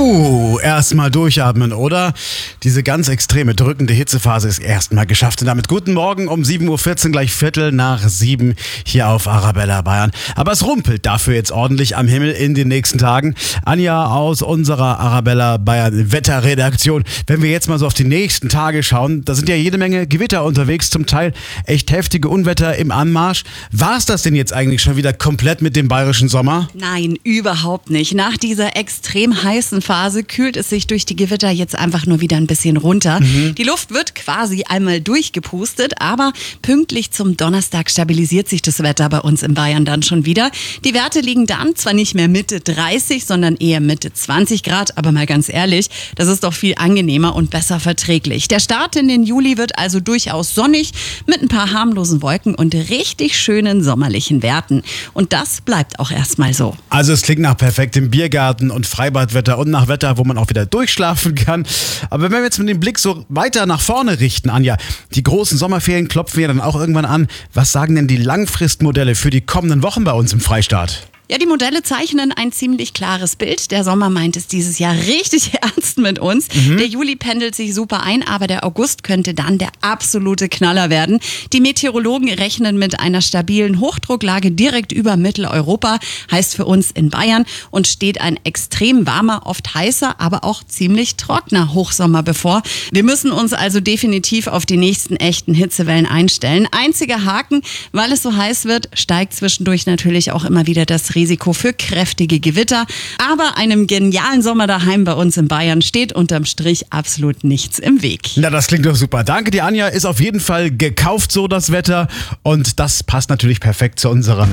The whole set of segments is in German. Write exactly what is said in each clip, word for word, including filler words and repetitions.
Puh, erstmal durchatmen, oder? Diese ganz extreme, drückende Hitzephase ist erstmal geschafft. Und damit guten Morgen um sieben Uhr vierzehn, gleich Viertel nach sieben hier auf Arabella Bayern. Aber es rumpelt dafür jetzt ordentlich am Himmel in den nächsten Tagen. Anja aus unserer Arabella Bayern Wetterredaktion. Wenn wir jetzt mal so auf die nächsten Tage schauen, da sind ja jede Menge Gewitter unterwegs, zum Teil echt heftige Unwetter im Anmarsch. War es das denn jetzt eigentlich schon wieder komplett mit dem bayerischen Sommer? Nein, überhaupt nicht. Nach dieser extrem heißen Phase kühlt es sich durch die Gewitter jetzt einfach nur wieder ein bisschen runter. Mhm. Die Luft wird quasi einmal durchgepustet, aber pünktlich zum Donnerstag stabilisiert sich das Wetter bei uns in Bayern dann schon wieder. Die Werte liegen dann zwar nicht mehr Mitte dreißig, sondern eher Mitte zwanzig Grad, aber mal ganz ehrlich, das ist doch viel angenehmer und besser verträglich. Der Start in den Juli wird also durchaus sonnig mit ein paar harmlosen Wolken und richtig schönen sommerlichen Werten. Und das bleibt auch erstmal so. Also es klingt nach perfektem Biergarten und Freibadwetter und nach Wetter, wo man auch wieder durchschlafen kann. Aber wenn wir jetzt mit dem Blick so weiter nach vorne richten, Anja, die großen Sommerferien klopfen ja dann auch irgendwann an. Was sagen denn die Langfristmodelle für die kommenden Wochen bei uns im Freistaat? Ja, die Modelle zeichnen ein ziemlich klares Bild. Der Sommer meint es dieses Jahr richtig ernst mit uns. Mhm. Der Juli pendelt sich super ein, aber der August könnte dann der absolute Knaller werden. Die Meteorologen rechnen mit einer stabilen Hochdrucklage direkt über Mitteleuropa, heißt für uns in Bayern, und steht ein extrem warmer, oft heißer, aber auch ziemlich trockener Hochsommer bevor. Wir müssen uns also definitiv auf die nächsten echten Hitzewellen einstellen. Einziger Haken, weil es so heiß wird, steigt zwischendurch natürlich auch immer wieder das Risiko für kräftige Gewitter. Aber einem genialen Sommer daheim bei uns in Bayern steht unterm Strich absolut nichts im Weg. Na, das klingt doch super. Danke dir, Anja. Ist auf jeden Fall gekauft so das Wetter. Und das passt natürlich perfekt zu unserem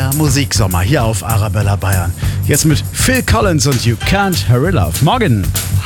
Mehr-Musiksommer hier auf Arabella Bayern. Jetzt mit Phil Collins und You Can't Hurry Love. Morgen!